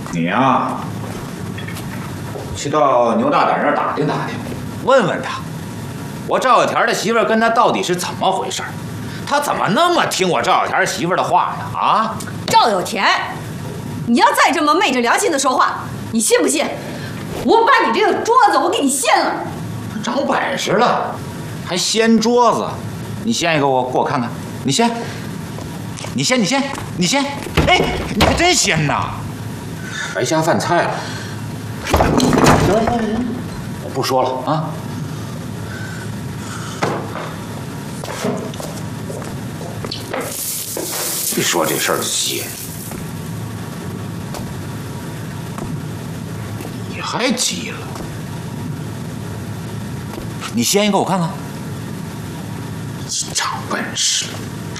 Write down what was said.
你呀，去到牛大胆那儿打听打听，问问他，我赵小田的媳妇跟他到底是怎么回事？他怎么那么听我赵小田媳妇的话呀？啊， 赵有田，你要再这么昧着良心的说话，你信不信？我把你这个桌子我给你掀了！ 长本事了，还掀桌子？你掀一个给我看看，你掀，你掀，你掀，你掀！哎，你还真掀呐！白瞎饭菜了。行了行了行了，我不说了啊。一说这事儿就急，你还急了？你掀一个我看看。长本事。